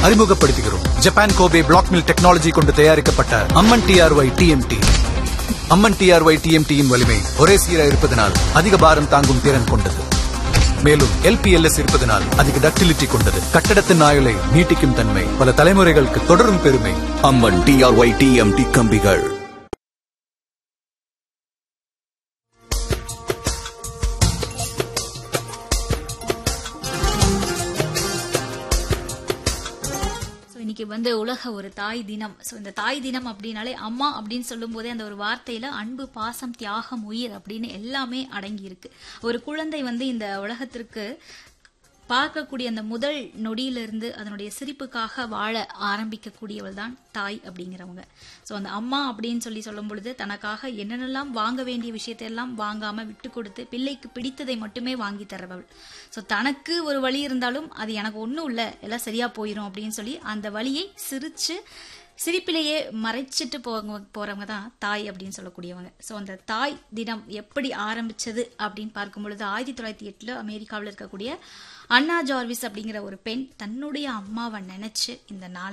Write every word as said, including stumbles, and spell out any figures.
அறிமுகப்படுத்துகிறோம். Japan Kobe black mill technology கொண்டு தயாரிக்கப்பட்ட அம்மன் டிஆர்ஒய் டிஎம்டி. அம்மன் டிஆர்ஒய் டிஎம்டியின் வலிமை ஒரே சீராக இருப்பதனால் அதிக பாரம் தாங்கும் திறன் கொண்டது. மேலும் எல்பிஎல்எஸ் இருப்பதனால் அதிக டக்டிலிட்டி கொண்டது. கட்டடத்தின் ஆயுளை நீட்டிக்கும் தன்மை பல தலைமுறைகளுக்கு தொடரும் பெருமை. அம்மன் டிஆர்ஒய் டிஎம்டி கம்பிகள். இன்னைக்கு வந்து உலக ஒரு தாய் தினம். ஸோ இந்த தாய் தினம் அப்படின்னாலே அம்மா அப்படின்னு சொல்லும் போதே அந்த ஒரு வார்த்தையில அன்பு, பாசம், தியாகம், உயிர் அப்படின்னு எல்லாமே அடங்கி இருக்கு. ஒரு குழந்தை வந்து இந்த உலகத்திற்கு பார்க்கக்கூடிய அந்த முதல் நொடியிலிருந்து அதனுடைய சிரிப்புக்காக வாழ ஆரம்பிக்கக்கூடியவள் தான் தாய் அப்படிங்கிறவங்க. ஸோ அந்த அம்மா அப்படின்னு சொல்லி சொல்லும் பொழுது தனக்காக என்னென்னலாம் வாங்க வேண்டிய விஷயத்தையெல்லாம் வாங்காம விட்டு கொடுத்து பிள்ளைக்கு பிடித்ததை மட்டுமே வாங்கி தரவள். ஸோ தனக்கு ஒரு வழி இருந்தாலும் அது எனக்கு ஒன்றும் இல்லை, எல்லாம் சரியா போயிடும் அப்படின்னு சொல்லி அந்த வழியை சிரிச்சு சிரிப்பிலேயே மறைச்சிட்டு போங்க போறவங்க தான் தாய் அப்படின்னு சொல்லக்கூடியவங்க. ஸோ அந்த தாய் தினம் எப்படி ஆரம்பிச்சது அப்படின்னு பார்க்கும் பொழுது ஆயிரத்தி தொள்ளாயிரத்தி எட்டுல அமெரிக்காவில் இருக்கக்கூடிய அண்ணா ஜார்விஸ் அப்படிங்கிற ஒரு பெண் தன்னுடைய அம்மாவை நினைச்சு இந்த நாள்